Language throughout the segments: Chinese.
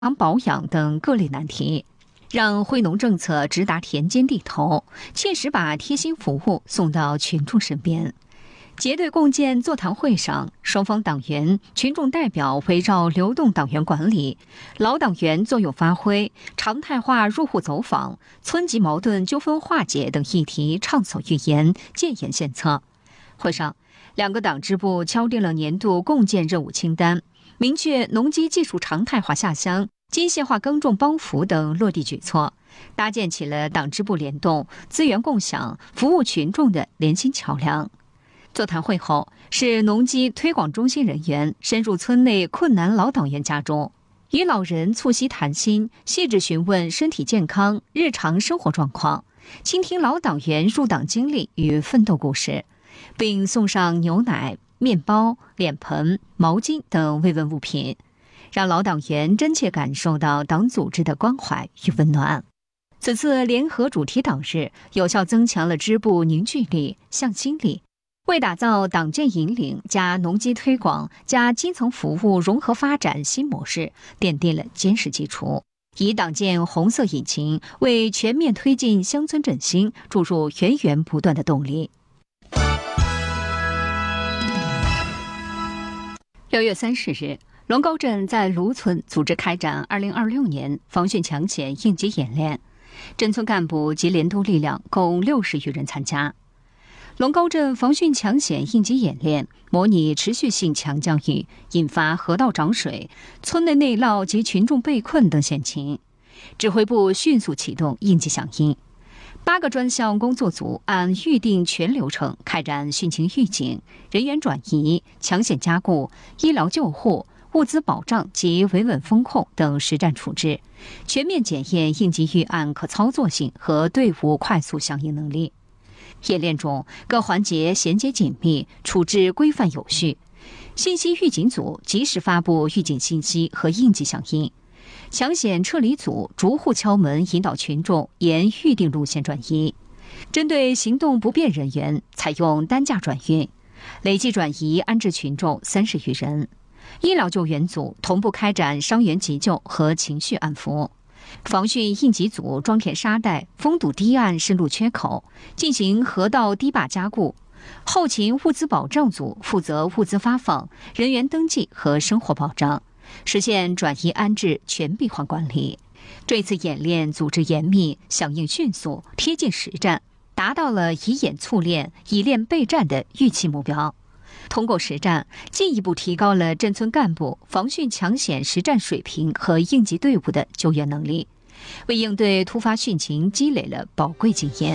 保养等各类难题，让惠农政策直达田间地头，切实把贴心服务送到群众身边。结对共建座谈会上，双方党员、群众代表围绕流动党员管理、老党员作用发挥、常态化入户走访、村级矛盾纠纷化解等议题畅所欲言，建言献策。会上，两个党支部敲定了年度共建任务清单，明确农机技术常态化下乡、机械化耕种帮扶等落地举措，搭建起了党支部联动、资源共享、服务群众的联心桥梁。座谈会后，市农机推广中心人员深入村内困难老党员家中，与老人促膝谈心，细致询问身体健康、日常生活状况，倾听老党员入党经历与奋斗故事，并送上牛奶、面包、脸盆、毛巾等慰问物品，让老党员真切感受到党组织的关怀与温暖。此次联合主题党日，有效增强了支部凝聚力、向心力，为打造党建引领加农机推广加基层服务融合发展新模式奠定了坚实基础，以党建红色引擎为全面推进乡村振兴注入源源不断的动力。6月30日，龙沟镇在卢村组织开展2026年防汛抢险应急演练，镇村干部及联动力量共60余人参加。龙沟镇防汛抢险应急演练模拟持续性强降雨引发河道涨水、村内内涝及群众被困等险情，指挥部迅速启动应急响应。8个专项工作组按预定全流程开展汛情预警、人员转移、抢险加固、医疗救护、物资保障及维稳风控等实战处置，全面检验应急预案可操作性和队伍快速响应能力。演练中，各环节衔接紧密，处置规范有序。信息预警组及时发布预警信息和应急响应。抢险撤离组逐户敲门，引导群众沿预定路线转移。针对行动不便人员，采用担架转运，累计转移安置群众30余人。医疗救援组同步开展伤员急救和情绪安抚。防汛应急组装填沙袋，封堵堤岸渗路缺口，进行河道堤坝加固。后勤物资保障组负责物资发放、人员登记和生活保障，实现转移安置全闭环管理。这次演练组织严密，响应迅速，贴近实战，达到了以演促练、以练备战的预期目标。通过实战，进一步提高了镇村干部防汛抢险实战水平和应急队伍的救援能力，为应对突发汛情积累了宝贵经验。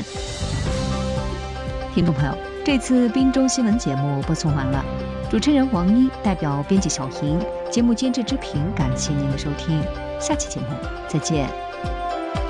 听众朋友，这次滨州新闻节目播送完了，主持人王一代表编辑小莹，节目监制之平，感谢您的收听，下期节目再见。